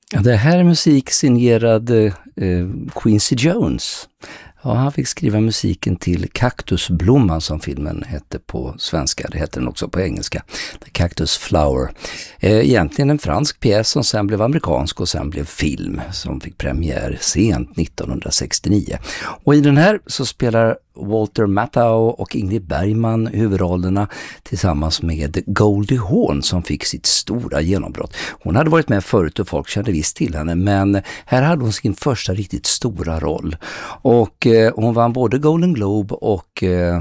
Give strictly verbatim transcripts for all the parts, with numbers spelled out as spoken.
Ja, det här är musik signerad eh, Quincy Jones. Ja, han fick skriva musiken till Kaktusblomman som filmen hette på svenska. Det heter den också på engelska. The Cactus Flower. Eh, egentligen en fransk pjäs som sen blev amerikansk och sen blev film som fick premiär sent nittonhundrasextionio. Och i den här så spelar Walter Matthau och Ingrid Bergman huvudrollerna tillsammans med Goldie Hawn som fick sitt stora genombrott. Hon hade varit med förut och folk kände visst till henne, men här hade hon sin första riktigt stora roll. Och eh, hon vann både Golden Globe och eh,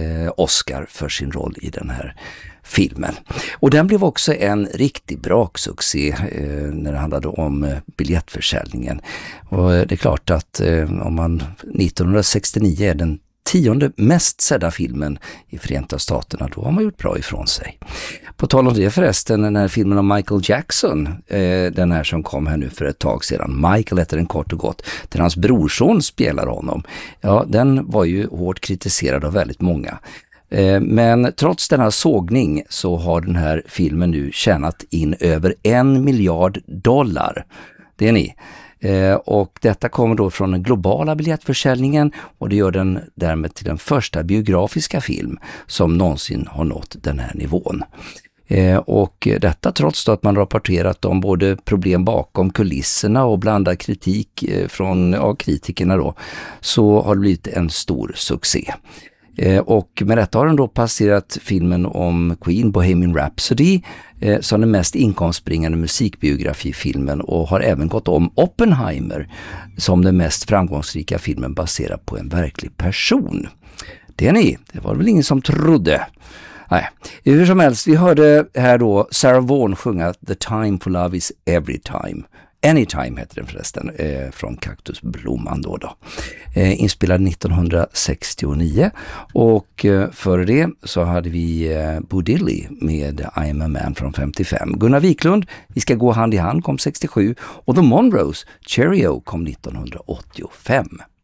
Oscar för sin roll i den här filmen. Och den blev också en riktig braksuccé eh, när det handlade om eh, biljettförsäljningen. Och eh, det är klart att eh, om man nittonhundrasextionio är den tionde mest sedda filmen i Förenta Staterna, då har man gjort bra ifrån sig. På tal om det förresten, den här filmen om Michael Jackson, eh, den här som kom här nu för ett tag sedan, Michael heter den kort och gott, där hans brorson spelar honom. Ja, den var ju hårt kritiserad av väldigt många. Eh, men trots denna sågning så har den här filmen nu tjänat in över en miljard dollar. Det är ni. Eh, och detta kommer då från den globala biljettförsäljningen och det gör den därmed till den första biografiska film som någonsin har nått den här nivån. Eh, och detta trots då att man rapporterat om både problem bakom kulisserna och blandad kritik eh, från ja, kritikerna då, så har det blivit en stor succé. Eh, och med detta har den då passerat filmen om Queen, Bohemian Rhapsody, eh, som den mest inkomstbringande musikbiografifilmen och har även gått om Oppenheimer som den mest framgångsrika filmen baserad på en verklig person. Det är ni, det var väl ingen som trodde. Nej, hur som helst, vi hörde här då Sarah Vaughan sjunga The Time for Love is Every Time. Anytime heter den förresten, eh, från Kaktusblomman då då. Eh, inspelad nittonhundrasextionio och eh, före det så hade vi eh, Bo Diddley med I am a man från femtiofem. Gunnar Wiklund, Vi ska gå hand i hand kom sextiosju och The Monroes, Cheerio kom nittonhundraåttiofem.